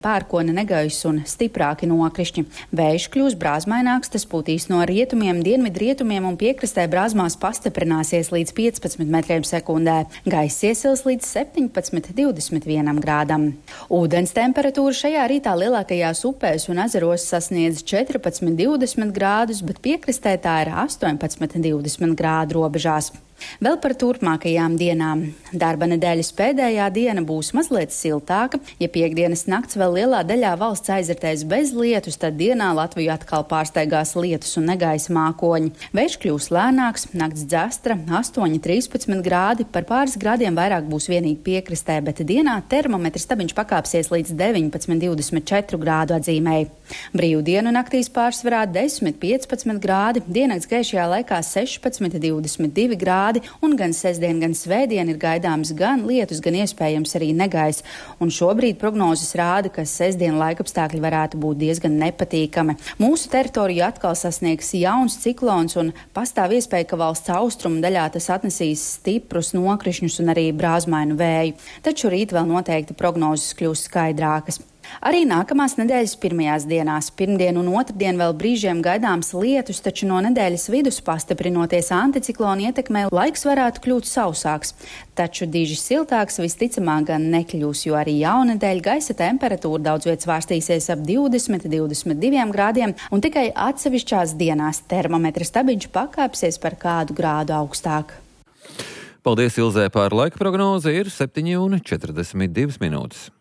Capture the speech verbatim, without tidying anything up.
Pērkona negaiss un stiprāki nokrišņi. Vējš kļūs brāzmaināks, tas pūtīs no rietumiem, dienvidrietumiem un piekrastē brāzmās pastiprināsies līdz piecpadsmit metriem sekundē. Gaiss iesils līdz septiņpadsmit līdz divdesmit vienam grādam. Ūdens temperatūra šajā rītā lielākajās upēs un ezeros sasniedz četrpadsmit līdz divdesmit grādus, bet piekrastē tā ir astoņpadsmit līdz divdesmit grādu robežās. Vēl par turpmākajām dienām. Darba nedēļas pēdējā diena būs mazliet siltāka. Ja piekdienas nakts vēl lielā daļā valsts aizritēs bez lietus, tad dienā Latviju atkal pārsteigās lietus un negaisa mākoņi. Vējš kļūs lēnāks, nakts dzestra, astoņi līdz trīspadsmit grādi, par pāris grādiem vairāk būs vienīgi piekrastē, bet dienā termometrs stabiņš pakāpsies līdz deviņpadsmit līdz divdesmit četru grādu atzīmei. Brīvdienu naktīs pārsvarā desmit līdz piecpadsmit grādi, diennakts gaišajā laikā sešpadsmit līdz divdesmit divi grādi. Un gan sestdien, gan svētdien ir gaidāms gan lietus, gan iespējams arī negaiss. Un šobrīd prognozes rāda, ka sestdien laikapstākļi varētu būt diezgan nepatīkami. Mūsu teritoriju atkal sasniegs jauns ciklons un pastāv iespēja, ka valsts austrumu daļā tas atnesīs stiprus nokrišņus un arī brāzmainu vēju. Taču rīt vēl noteikti prognozes kļūs skaidrākas. Arī nākamās nedēļas pirmajās dienās, pirmdien un otrdien vēl brīžiem gaidāms lietus, taču no nedēļas vidus pastiprinoties anticiklona ietekmē laiks varētu kļūt sausāks. Taču diži siltāks visticamāk gan nekļūs, jo arī jaunedēļ gaisa temperatūra daudz viet svārstīsies ap divdesmit līdz divdesmit diviem grādiem, un tikai atsevišķās dienās termometra stabiņš pakāpsies par kādu grādu augstāk. Paldies Ilzē par laika prognozi, ir septiņi un četrdesmit divas minūtes.